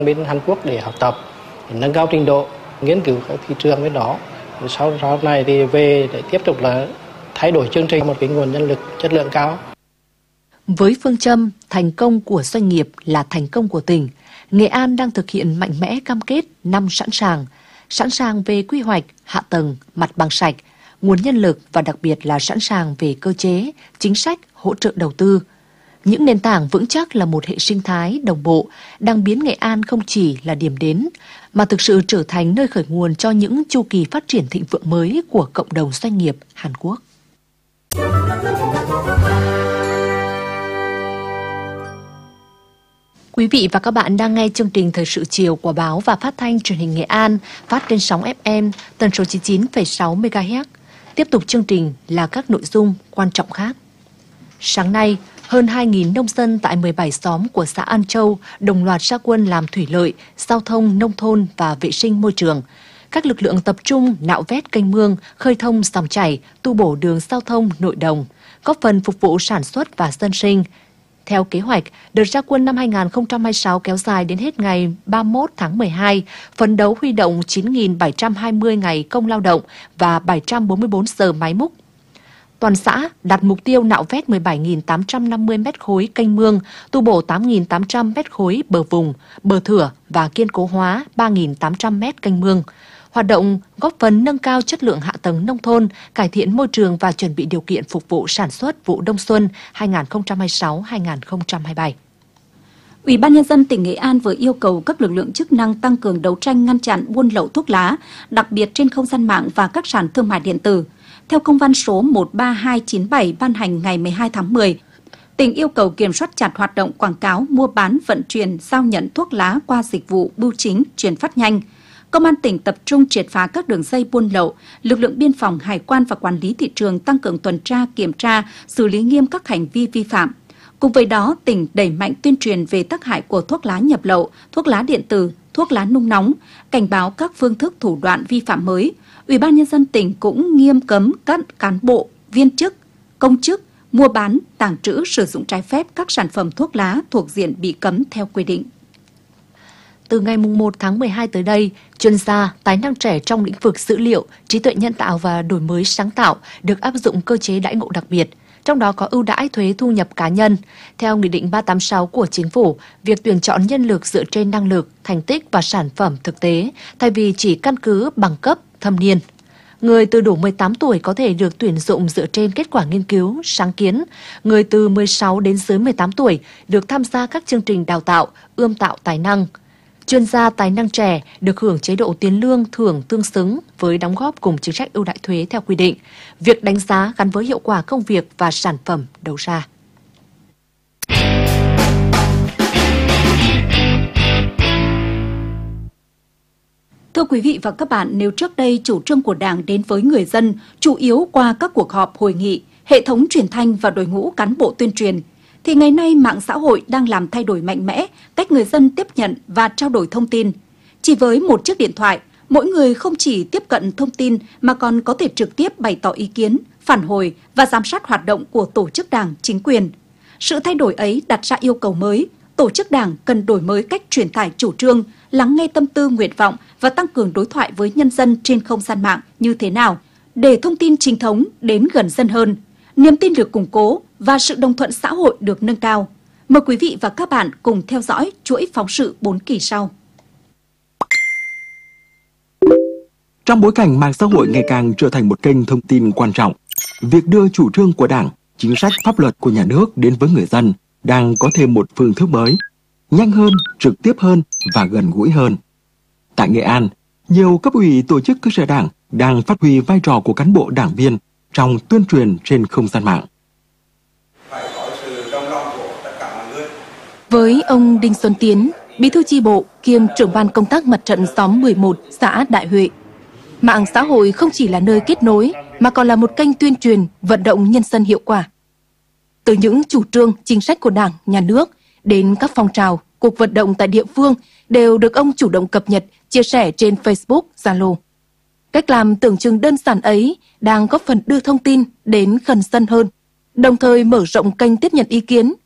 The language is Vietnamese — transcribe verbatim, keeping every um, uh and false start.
bên Hàn Quốc để học tập, để nâng cao trình độ, nghiên cứu các thị trường bên đó. Sau sau này thì về để tiếp tục là thay đổi chương trình một cái nguồn nhân lực chất lượng cao. Với phương châm thành công của doanh nghiệp là thành công của tỉnh, Nghệ An đang thực hiện mạnh mẽ cam kết năm sẵn sàng, sẵn sàng về quy hoạch, hạ tầng, mặt bằng sạch, nguồn nhân lực và đặc biệt là sẵn sàng về cơ chế, chính sách, hỗ trợ đầu tư. Những nền tảng vững chắc là một hệ sinh thái đồng bộ đang biến Nghệ An không chỉ là điểm đến, mà thực sự trở thành nơi khởi nguồn cho những chu kỳ phát triển thịnh vượng mới của cộng đồng doanh nghiệp Hàn Quốc. Quý vị và các bạn đang nghe chương trình Thời sự chiều của Báo và Phát thanh Truyền hình Nghệ An, phát trên sóng ép em tần số chín mươi chín phẩy sáu mê ga héc. Tiếp tục chương trình là các nội dung quan trọng khác. Sáng nay, hơn hai nghìn nông dân tại mười bảy xóm của xã An Châu đồng loạt ra quân làm thủy lợi, giao thông nông thôn và vệ sinh môi trường. Các lực lượng tập trung nạo vét kênh mương, khơi thông dòng chảy, tu bổ đường giao thông nội đồng, góp phần phục vụ sản xuất và dân sinh. Theo kế hoạch, đợt ra quân năm hai nghìn không trăm hai mươi sáu kéo dài đến hết ngày ba mươi mốt tháng mười hai, phấn đấu huy động chín nghìn bảy trăm hai mươi ngày công lao động và bảy trăm bốn mươi tư giờ máy múc. Toàn xã đặt mục tiêu nạo vét mười bảy nghìn tám trăm năm mươi mét khối kênh mương, tu bổ tám nghìn tám trăm mét khối bờ vùng, bờ thửa và kiên cố hóa ba nghìn tám trăm mét kênh mương. Hoạt động góp phần nâng cao chất lượng hạ tầng nông thôn, cải thiện môi trường và chuẩn bị điều kiện phục vụ sản xuất vụ đông xuân hai nghìn không trăm hai mươi sáu hai nghìn không trăm hai mươi bảy. Ủy ban Nhân dân tỉnh Nghệ An vừa yêu cầu các lực lượng chức năng tăng cường đấu tranh ngăn chặn buôn lậu thuốc lá, đặc biệt trên không gian mạng và các sàn thương mại điện tử. Theo công văn số một ba hai chín bảy ban hành ngày mười hai tháng mười, tỉnh yêu cầu kiểm soát chặt hoạt động quảng cáo, mua bán, vận chuyển, giao nhận thuốc lá qua dịch vụ bưu chính, chuyển phát nhanh. Công an tỉnh tập trung triệt phá các đường dây buôn lậu, lực lượng biên phòng, hải quan và quản lý thị trường tăng cường tuần tra, kiểm tra, xử lý nghiêm các hành vi vi phạm. Cùng với đó, tỉnh đẩy mạnh tuyên truyền về tác hại của thuốc lá nhập lậu, thuốc lá điện tử, thuốc lá nung nóng, cảnh báo các phương thức thủ đoạn vi phạm mới. Ủy ban Nhân dân tỉnh cũng nghiêm cấm các cán bộ, viên chức, công chức mua bán, tàng trữ, sử dụng trái phép các sản phẩm thuốc lá thuộc diện bị cấm theo quy định. Từ ngày mùng một tháng mười hai tới đây, chuyên gia, tài năng trẻ trong lĩnh vực dữ liệu, trí tuệ nhân tạo và đổi mới sáng tạo được áp dụng cơ chế đãi ngộ đặc biệt, trong đó có ưu đãi thuế thu nhập cá nhân. Theo Nghị định ba tám sáu của Chính phủ, việc tuyển chọn nhân lực dựa trên năng lực, thành tích và sản phẩm thực tế, thay vì chỉ căn cứ bằng cấp, thâm niên. Người từ đủ mười tám tuổi có thể được tuyển dụng dựa trên kết quả nghiên cứu, sáng kiến. Người từ mười sáu đến dưới mười tám tuổi được tham gia các chương trình đào tạo, ươm tạo tài năng. Chuyên gia tài năng trẻ được hưởng chế độ tiền lương thưởng tương xứng với đóng góp cùng chính sách ưu đãi thuế theo quy định. Việc đánh giá gắn với hiệu quả công việc và sản phẩm đầu ra. Thưa quý vị và các bạn, nếu trước đây chủ trương của Đảng đến với người dân chủ yếu qua các cuộc họp, hội nghị, hệ thống truyền thanh và đội ngũ cán bộ tuyên truyền, thì ngày nay mạng xã hội đang làm thay đổi mạnh mẽ cách người dân tiếp nhận và trao đổi thông tin. Chỉ với một chiếc điện thoại, mỗi người không chỉ tiếp cận thông tin mà còn có thể trực tiếp bày tỏ ý kiến, phản hồi và giám sát hoạt động của tổ chức Đảng, chính quyền. Sự thay đổi ấy đặt ra yêu cầu mới, tổ chức Đảng cần đổi mới cách truyền tải chủ trương, lắng nghe tâm tư, nguyện vọng và tăng cường đối thoại với nhân dân trên không gian mạng như thế nào để thông tin chính thống đến gần dân hơn, niềm tin được củng cố và sự đồng thuận xã hội được nâng cao. Mời quý vị và các bạn cùng theo dõi chuỗi phóng sự bốn kỳ sau. Trong bối cảnh mạng xã hội ngày càng trở thành một kênh thông tin quan trọng, việc đưa chủ trương của Đảng, chính sách pháp luật của nhà nước đến với người dân đang có thêm một phương thức mới, nhanh hơn, trực tiếp hơn và gần gũi hơn. Tại Nghệ An, nhiều cấp ủy tổ chức cơ sở Đảng đang phát huy vai trò của cán bộ đảng viên trong tuyên truyền trên không gian mạng. Với ông Đinh Xuân Tiến, bí thư chi bộ kiêm trưởng ban công tác mặt trận xóm mười một xã Đại Huệ, mạng xã hội không chỉ là nơi kết nối mà còn là một kênh tuyên truyền, vận động nhân dân hiệu quả. Từ những chủ trương, chính sách của Đảng, Nhà nước đến các phong trào, cuộc vận động tại địa phương đều được ông chủ động cập nhật, chia sẻ trên Facebook, Zalo. Cách làm tưởng chừng đơn giản ấy đang góp phần đưa thông tin đến gần dân hơn, đồng thời mở rộng kênh tiếp nhận ý kiến,